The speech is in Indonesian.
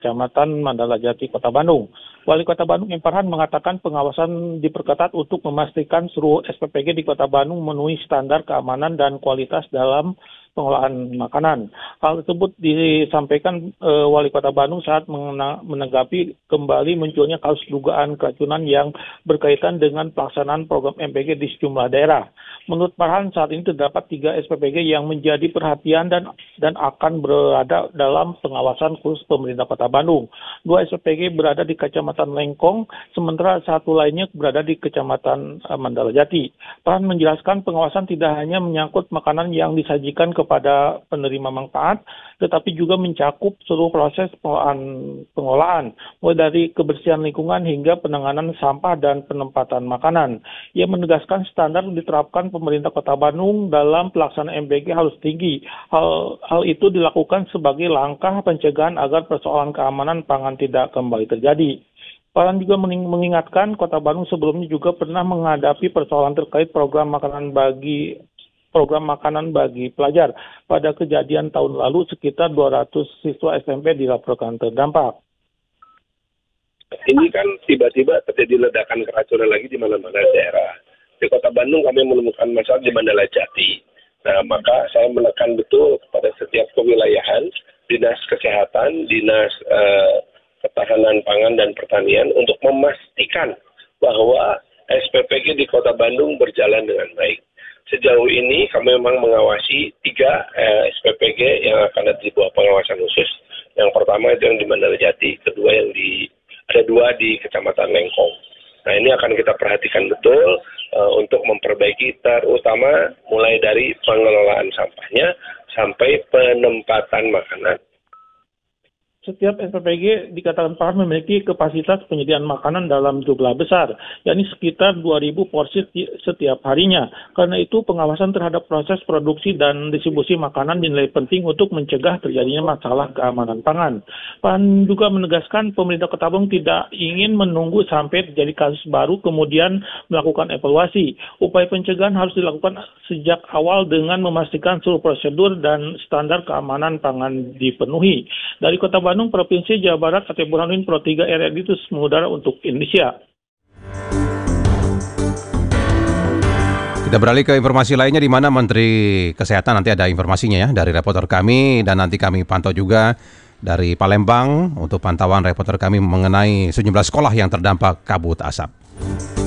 Kecamatan Mandalajati, Kota Bandung. Wali Kota Bandung M. Farhan mengatakan pengawasan diperketat untuk memastikan seluruh SPPG di Kota Bandung memenuhi standar keamanan dan kualitas dalam pengolahan makanan. Hal tersebut disampaikan Wali Kota Bandung saat menanggapi kembali munculnya kasus dugaan keracunan yang berkaitan dengan pelaksanaan program MPG di sejumlah daerah. Menurut Farhan, saat ini terdapat 3 SPPG yang menjadi perhatian dan akan berada dalam pengawasan khusus pemerintah Kota Bandung. 2 SPPG berada di Kecamatan Lengkong, sementara satu lainnya berada di Kecamatan Mandalajati. Farhan menjelaskan pengawasan tidak hanya menyangkut makanan yang disajikan kepada penerima manfaat, tetapi juga mencakup seluruh proses pengolahan, mulai dari kebersihan lingkungan hingga penanganan sampah dan penempatan makanan. Ia menegaskan standar yang diterapkan pemerintah Kota Bandung dalam pelaksanaan MPG harus tinggi. Hal itu dilakukan sebagai langkah pencegahan agar persoalan keamanan pangan tidak kembali terjadi. Farhan juga mengingatkan Kota Bandung sebelumnya juga pernah menghadapi persoalan terkait program makanan bagi pelajar. Pada kejadian tahun lalu, sekitar 200 siswa SMP dilaporkan terdampak. Ini kan tiba-tiba terjadi ledakan keracunan lagi di mana-mana daerah. Di Kota Bandung kami menemukan masalah di Mandalajati. Nah, maka saya menekan betul kepada setiap kewilayahan, Dinas Kesehatan, Dinas Ketahanan Pangan dan Pertanian untuk memastikan bahwa SPPG di Kota Bandung berjalan dengan baik. Sejauh ini kami memang mengawasi 3 SPPG yang akan ada di bawah pengawasan khusus. Yang pertama itu yang di Mandalajati, kedua ada 2 di Kecamatan Lengkong. Nah, ini akan kita perhatikan betul untuk memperbaiki, terutama mulai dari pengelolaan sampahnya sampai penempatan makanan. Setiap SPPG dikatakan Farhan memiliki kapasitas penyediaan makanan dalam jumlah besar, yakni sekitar 2.000 porsi setiap harinya. Karena itu pengawasan terhadap proses produksi dan distribusi makanan dinilai penting untuk mencegah terjadinya masalah keamanan pangan. Farhan juga menegaskan pemerintah Kota Bandung tidak ingin menunggu sampai terjadi kasus baru kemudian melakukan evaluasi. Upaya pencegahan harus dilakukan sejak awal dengan memastikan seluruh prosedur dan standar keamanan pangan dipenuhi. Dari Kota Bandung, Provinsi Jawa Barat, Ate Burhanuddin, Pro 3 RRI itu mengudara untuk Indonesia. Kita beralih ke informasi lainnya di mana Menteri Kesehatan nanti ada informasinya ya dari reporter kami, dan nanti kami pantau juga dari Palembang untuk pantauan reporter kami mengenai sejumlah sekolah yang terdampak kabut asap.